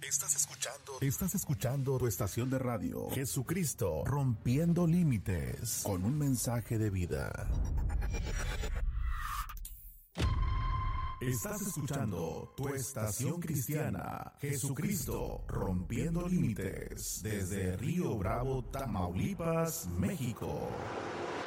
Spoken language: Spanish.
Estás escuchando tu estación de radio, Jesucristo, rompiendo límites, con un mensaje de vida. Estás escuchando tu estación cristiana, Jesucristo, rompiendo límites, desde Río Bravo, Tamaulipas, México.